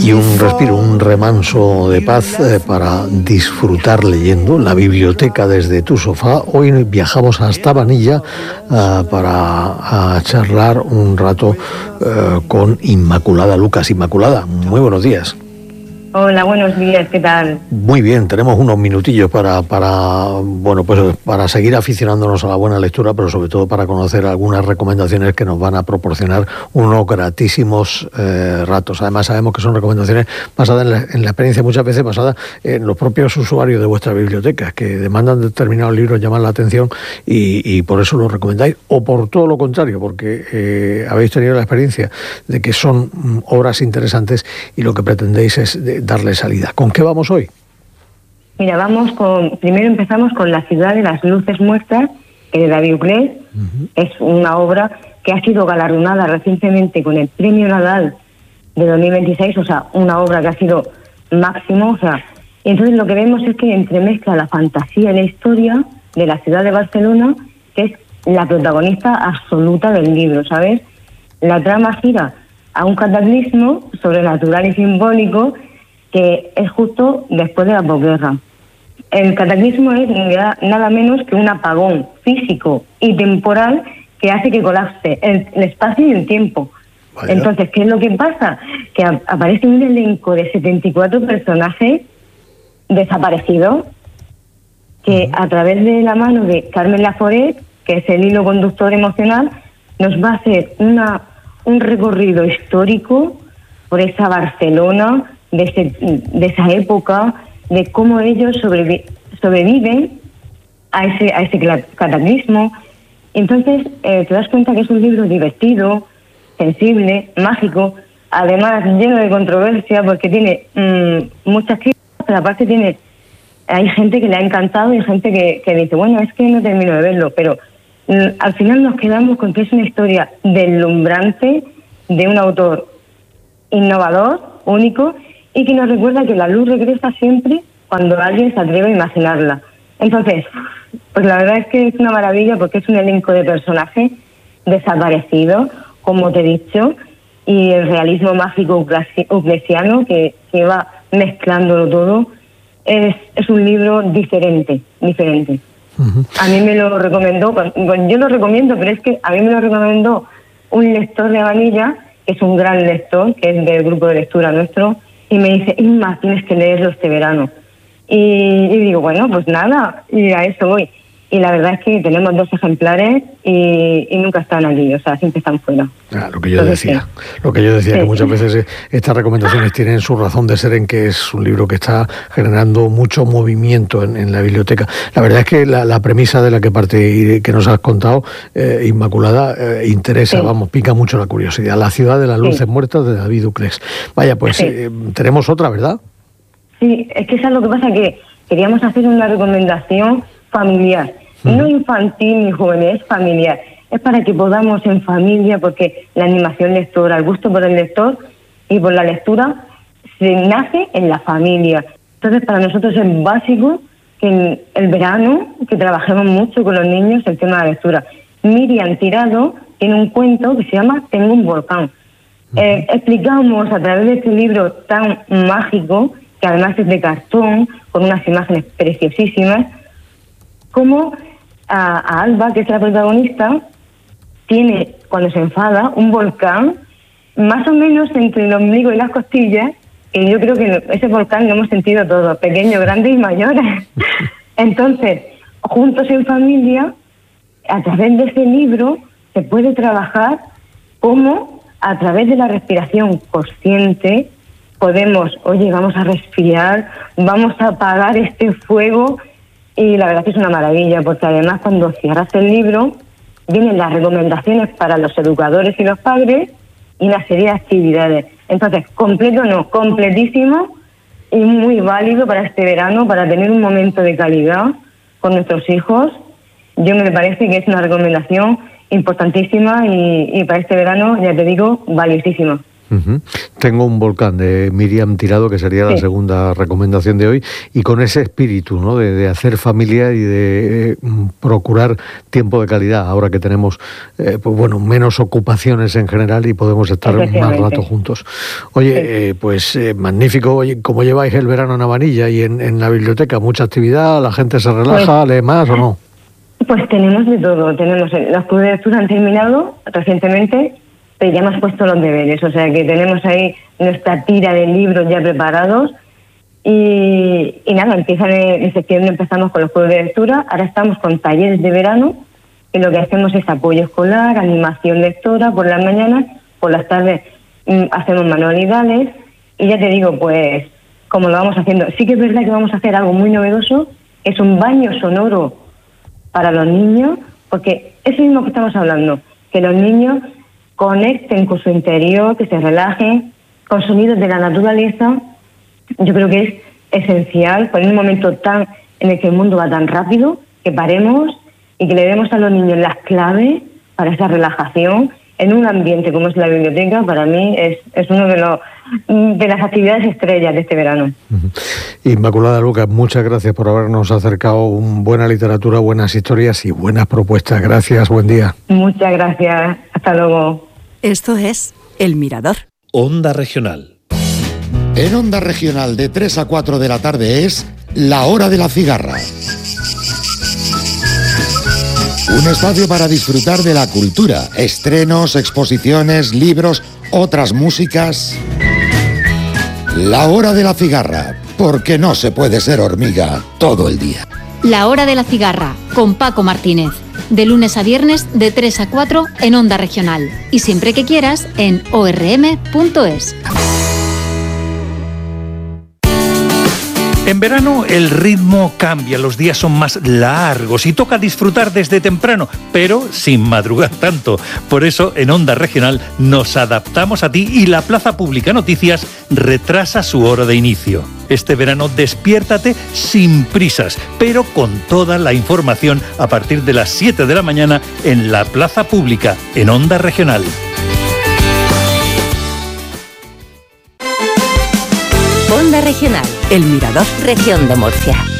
y un respiro, un remanso de paz para disfrutar leyendo la biblioteca desde tu sofá. Hoy viajamos hasta Vanilla para charlar un rato con Inmaculada Lucas. Inmaculada, muy buenos días. Hola, buenos días, ¿qué tal? Muy bien, tenemos unos minutillos para seguir aficionándonos a la buena lectura, pero sobre todo para conocer algunas recomendaciones que nos van a proporcionar unos gratísimos ratos. Además, sabemos que son recomendaciones basadas en la experiencia, muchas veces basadas en los propios usuarios de vuestra biblioteca, que demandan determinados libros, llaman la atención y por eso los recomendáis, o por todo lo contrario, porque habéis tenido la experiencia de que son obras interesantes y lo que pretendéis es darle salida. ¿Con qué vamos hoy? Mira, primero empezamos con La ciudad de las luces muertas, de David Uclés. Es una obra que ha sido galardonada recientemente con el Premio Nadal de 2026, o sea, una obra que ha sido máximo, o sea, y entonces lo que vemos es que entremezcla la fantasía y la historia de la ciudad de Barcelona, que es la protagonista absoluta del libro, ¿sabes? La trama gira a un cataclismo sobrenatural y simbólico que es justo después de la posguerra. El cataclismo es nada menos que un apagón físico y temporal que hace que colapse el espacio y el tiempo. Vaya. Entonces, ¿qué es lo que pasa? Que aparece un elenco de 74 personajes desaparecidos que a través de la mano de Carmen Laforet, que es el hilo conductor emocional, nos va a hacer un recorrido histórico por esa Barcelona, de esa época, de cómo ellos sobreviven a ese cataclismo. Entonces te das cuenta que es un libro divertido, sensible, mágico, además lleno de controversia porque tiene muchas críticas, pero aparte hay gente que le ha encantado y gente que dice, bueno, es que no termino de verlo, pero al final nos quedamos con que es una historia deslumbrante de un autor innovador, único, y que nos recuerda que la luz regresa siempre cuando alguien se atreve a imaginarla. Entonces, pues la verdad es que es una maravilla porque es un elenco de personajes desaparecidos, como te he dicho, y el realismo mágico uclesiano que va mezclándolo todo. Es un libro diferente. A mí me lo recomendó, yo lo recomiendo, pero es que a mí me lo recomendó un lector de Vanilla, que es un gran lector, que es del grupo de lectura nuestro, y me dice, Inma, tienes que leerlo este verano. Y digo, bueno, pues nada, y a eso voy. Y la verdad es que tenemos 2 ejemplares y nunca están aquí, o sea, siempre están fuera. Lo que yo decía, que muchas veces estas recomendaciones tienen su razón de ser en que es un libro que está generando mucho movimiento en la biblioteca. La verdad es que la premisa de la que parte y que nos has contado, Inmaculada, interesa, pica mucho la curiosidad. La ciudad de las luces muertas, de David Uclés. Vaya, pues tenemos otra, ¿verdad? Sí, es que eso es lo que pasa, que queríamos hacer una recomendación familiar, no infantil ni juvenil, es familiar. Es para que podamos en familia, porque la animación lectora, el gusto por el lector y por la lectura se nace en la familia. Entonces, para nosotros es básico que en el verano, que trabajemos mucho con los niños el tema de la lectura. Miriam Tirado tiene un cuento que se llama Tengo un volcán. Explicamos a través de este libro tan mágico, que además es de cartón, con unas imágenes preciosísimas, cómo a Alba, que es la protagonista, tiene, cuando se enfada, un volcán más o menos entre el ombligo y las costillas, y yo creo que ese volcán lo hemos sentido todos, pequeños, grandes y mayores. Entonces, juntos en familia, a través de ese libro, se puede trabajar cómo, a través de la respiración consciente, podemos, vamos a respirar, vamos a apagar este fuego. Y la verdad que es una maravilla, porque además cuando cierras el libro vienen las recomendaciones para los educadores y los padres y una serie de actividades. Entonces, completísimo y muy válido para este verano, para tener un momento de calidad con nuestros hijos. Me parece que es una recomendación importantísima y para este verano, ya te digo, valiosísima. Tengo un volcán de Miriam Tirado, que sería la segunda recomendación de hoy, y con ese espíritu, ¿no?, de hacer familia y de procurar tiempo de calidad, ahora que tenemos menos ocupaciones en general y podemos estar más rato juntos. Oye, magnífico. Oye, ¿cómo lleváis el verano en Habanilla y en la biblioteca? ¿Mucha actividad? ¿La gente se relaja, lee más o no? Pues tenemos de todo. Los clubes de lectura han terminado recientemente, pero ya hemos puesto los deberes, o sea que tenemos ahí nuestra tira de libros ya preparados y nada, empiezan en septiembre, empezamos con los clubes de lectura, ahora estamos con talleres de verano y lo que hacemos es apoyo escolar, animación lectora por las mañanas, por las tardes hacemos manualidades y ya te digo, pues como lo vamos haciendo, sí que es verdad que vamos a hacer algo muy novedoso, es un baño sonoro para los niños, porque es lo mismo que estamos hablando, que los niños conecten con su interior, que se relajen, con sonidos de la naturaleza. Yo creo que es esencial, en un momento en el que el mundo va tan rápido, que paremos y que le demos a los niños las claves para esa relajación en un ambiente como es la biblioteca. Para mí es uno de las actividades estrellas de este verano. Inmaculada Lucas, muchas gracias por habernos acercado buena literatura, buenas historias y buenas propuestas. Gracias, buen día. Muchas gracias, hasta luego. Esto es El Mirador. Onda Regional. En Onda Regional de 3 a 4 de la tarde es La Hora de la Cigarra. Un espacio para disfrutar de la cultura, estrenos, exposiciones, libros, otras músicas. La Hora de la Cigarra, porque no se puede ser hormiga todo el día. La Hora de la Cigarra, con Paco Martínez. De lunes a viernes, de 3 a 4 en Onda Regional. Y siempre que quieras, en orm.es. En verano el ritmo cambia, los días son más largos y toca disfrutar desde temprano, pero sin madrugar tanto. Por eso en Onda Regional nos adaptamos a ti y la Plaza Pública Noticias retrasa su hora de inicio. Este verano despiértate sin prisas, pero con toda la información a partir de las 7 de la mañana en la Plaza Pública, en Onda Regional. Onda Regional, El Mirador, Región de Murcia.